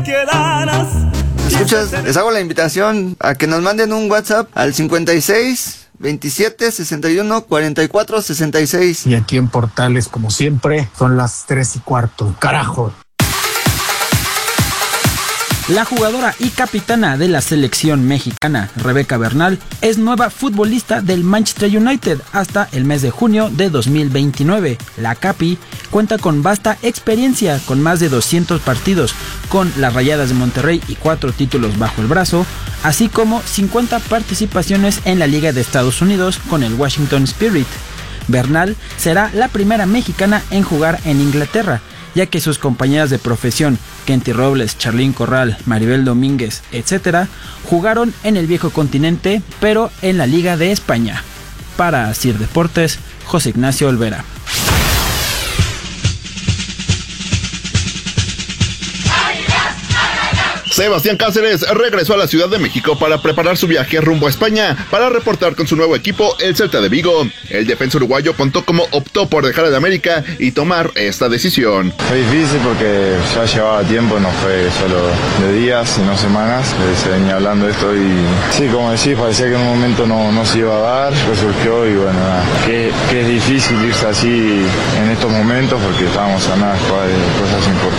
Escuchas, les hago la invitación a que nos manden un WhatsApp al 56 27 61 44 66. Y aquí en Portales, como siempre, son las 3:15. ¡Carajo! La jugadora y capitana de la selección mexicana, Rebeca Bernal, es nueva futbolista del Manchester United hasta el mes de junio de 2029. La Capi cuenta con vasta experiencia, con más de 200 partidos con las Rayadas de Monterrey y 4 títulos bajo el brazo, así como 50 participaciones en la Liga de Estados Unidos con el Washington Spirit. Bernal será la primera mexicana en jugar en Inglaterra, ya que sus compañeras de profesión, Kenty Robles, Charlín Corral, Maribel Domínguez, etc., jugaron en el viejo continente, pero en la Liga de España. Para Asir Deportes, José Ignacio Olvera. Sebastián Cáceres regresó a la Ciudad de México para preparar su viaje rumbo a España para reportar con su nuevo equipo, el Celta de Vigo. El defensa uruguayo contó cómo optó por dejar el América y tomar esta decisión. Fue difícil porque ya llevaba tiempo, no fue solo de días, sino semanas. Se venía hablando de esto y sí, como decís, parecía que en un momento no se iba a dar, pues surgió y bueno, que es difícil irse así en estos momentos porque estábamos a nada de cosas importantes.